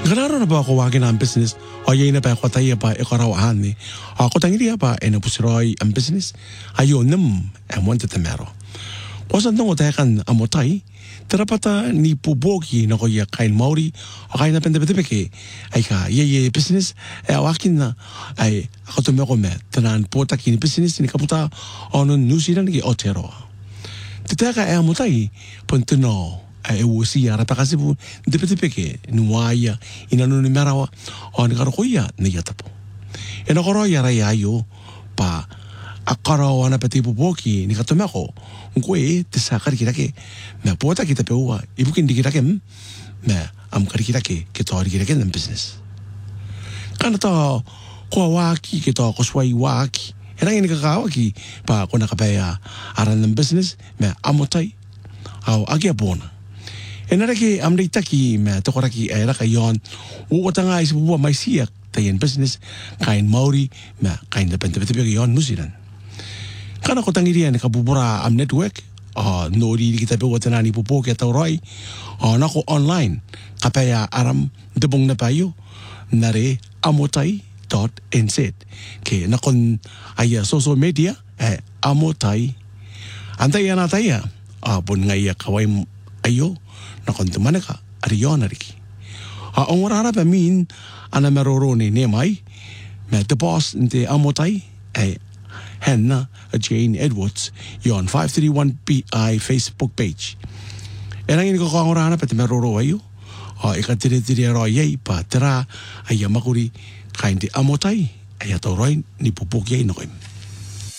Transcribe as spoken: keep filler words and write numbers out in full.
Ganaro na ba ako wagin ang business o yay na ba ako tayo ba ikarawahan ni ako tangiria ba e napusiroy ang business ayon nam ang wanta tamero. Wasan nung otekan amotay terapata ni pubogi na ko ya kain mauri o kain na pendepetepeke ay ka yay business e awakin na ay ako tumeko me tanan pota kini business ni kaputa onon New Zealand ki otero. Titaka e amotay punto no e usi ara pa kasi po depetepeke nuaya inano ni merawa o ni karokuya ni yatapo. E nakoroya rayayo pa akarawa na pati puboki ni katumako ngwe tisakar kita ke me pota kita pewa ibukin di kita ke me am kar kita ke kita ori kita ke ng business kana to ko waki kita ko swai waki erang ini kakawaki pa ko nakapaya aran ng business me amotai au agi abona enara ke amri taki me to koraki era kayon o tanga is buwa mai siak tayen business kain mauri me kain depende bete yon nusiran kana ko tangiria ni kabubura am network ah nori kita pe wata nani pupo ke tawroi ah nako online kapaya aram debong na payo nare amotai dot n z ke nakon aya social media eh amotai antaya na taya ah bon ngaya kawai ayo nakon tumanaka ariyon ariki ah ongora pa min ana meroroni ne mai me the boss inte amotai eh Henna Jane Edwards yon five thirty-one P I Facebook page. Erang ini ko kangorana pati meroro ayo. O ikatire tire ro yei pa tera ayamakuri kaindi amotai ayatoroi ni pupuk yei noim.